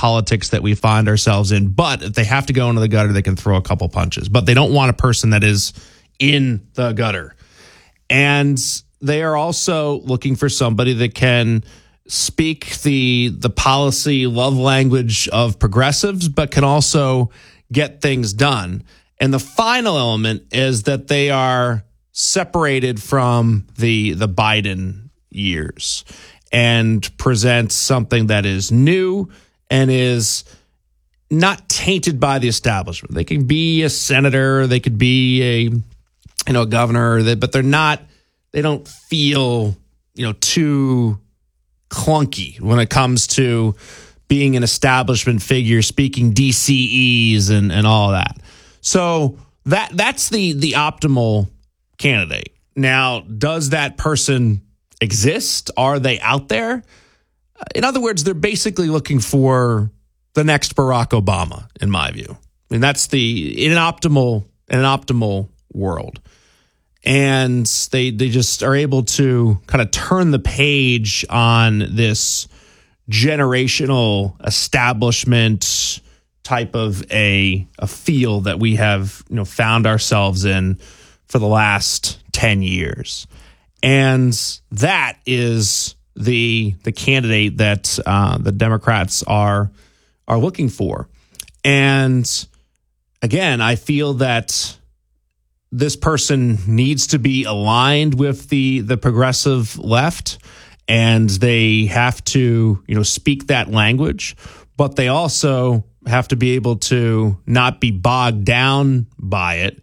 politics that we find ourselves in. But if they have to go into the gutter, they can throw a couple punches. But they don't want a person that is in the gutter. And they are also looking for somebody that can speak the policy love language of progressives, but can also get things done. And the final element is that they are separated from the Biden years and present something that is new and is not tainted by the establishment. They can be a senator, they could be a governor, but they don't feel, too clunky when it comes to being an establishment figure, speaking DCEs and all that. So that's the optimal candidate. Now, does that person exist? Are they out there? In other words, they're basically looking for the next Barack Obama, in my view. I mean, that's in an optimal world. And they just are able to kind of turn the page on this generational establishment type of a feel that we have found ourselves in for the last 10 years. And that is the candidate that the Democrats are looking for. And again, I feel that this person needs to be aligned with the progressive left, and they have to, speak that language, but they also have to be able to not be bogged down by it,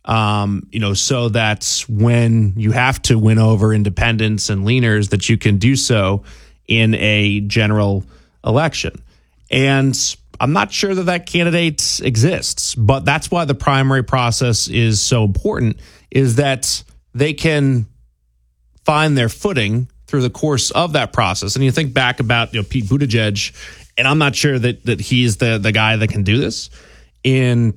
so that when you have to win over independents and leaners, that you can do so in a general election. And I'm not sure that candidate exists, but that's why the primary process is so important, is that they can find their footing through the course of that process. And you think back about Pete Buttigieg, and I'm not sure that he's the guy that can do this in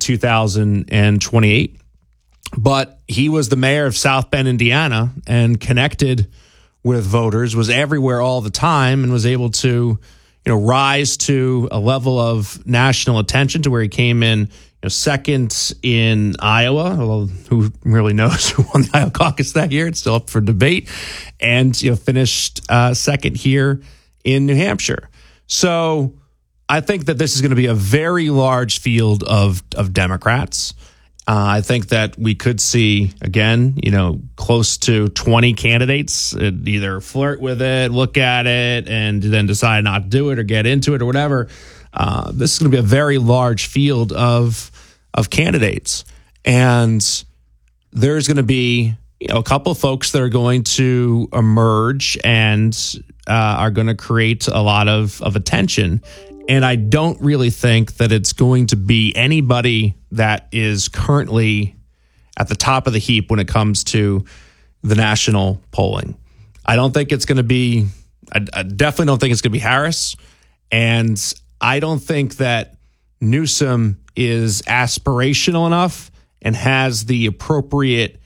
2028, but he was the mayor of South Bend, Indiana, and connected with voters, was everywhere all the time, and was able to rise to a level of national attention to where he came in second in Iowa, although who really knows who won the Iowa caucus that year? It's still up for debate. And finished second here in New Hampshire. So I think that this is going to be a very large field of Democrats. I think that we could see, again, close to 20 candidates either flirt with it, look at it, and then decide not to do it or get into it or whatever. This is going to be a very large field of candidates. And there's going to be a couple of folks that are going to emerge and are going to create a lot of attention. And I don't really think that it's going to be anybody that is currently at the top of the heap when it comes to the national polling. I don't think it's going to be, I definitely don't think it's going to be Harris. And I don't think that Newsom is aspirational enough and has the appropriate,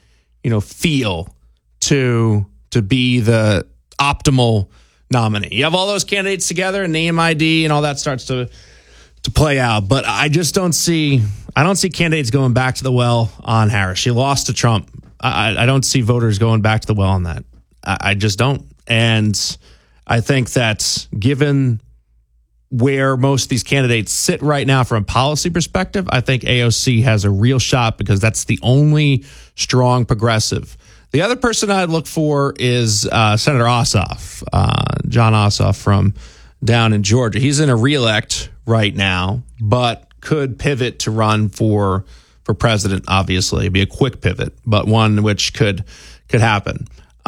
feel to be the optimal nominee. You have all those candidates together and name ID and all that starts to play out. But I just don't see candidates going back to the well on Harris. She lost to Trump. I don't see voters going back to the well on that. I just don't. And I think that given where most of these candidates sit right now from a policy perspective, I think AOC has a real shot because that's the only strong progressive. The other person I'd look for is Senator Ossoff, John Ossoff from down in Georgia. He's in a reelect right now, but could pivot to run for president, obviously. It'd be a quick pivot, but one which could happen.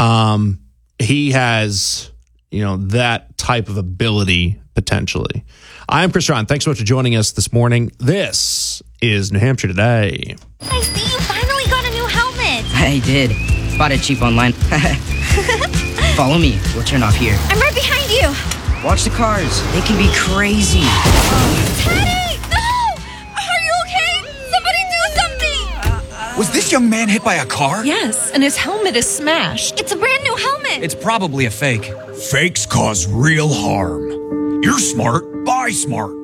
He has, that type of ability potentially. I'm Chris Ryan. Thanks so much for joining us this morning. This is New Hampshire Today. I see you finally got a new helmet. I did. Bought it cheap online. Follow me. We'll turn off here. I'm right behind you. Watch the cars. They can be crazy. Teddy! No! Are you okay? Somebody do something! Was this young man hit by a car? Yes, and his helmet is smashed. It's a brand new helmet. It's probably a fake. Fakes cause real harm. You're smart. Buy smart.